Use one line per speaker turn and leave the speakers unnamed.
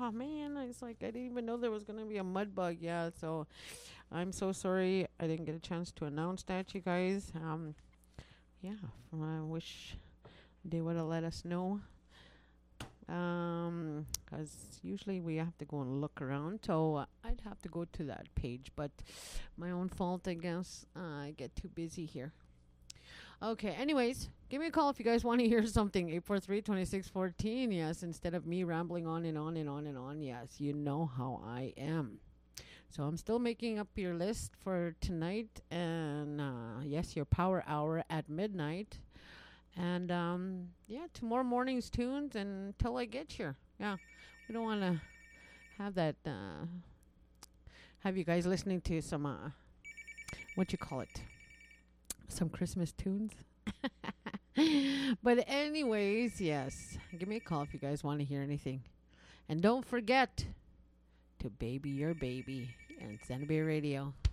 oh man, it's like I didn't even know there was gonna be a mud bug. Yeah, so I'm so sorry I didn't get a chance to announce that, you guys. Yeah, I wish they would have let us know. Because usually we have to go and look around, so I'd have to go to that page, but my own fault, I guess. I get too busy here. Okay, anyways, give me a call if you guys want to hear something. 843-2614. Yes, instead of me rambling on and on and on and on. Yes, you know how I am. So I'm still making up your list for tonight, and yes, your power hour at midnight. And yeah, tomorrow morning's tunes until I get here. Yeah, we don't want to have that, have you guys listening to some, what you call it? Some Christmas tunes. But anyways, yes, give me a call if you guys want to hear anything. And don't forget to baby your baby and Santa Bay Radio.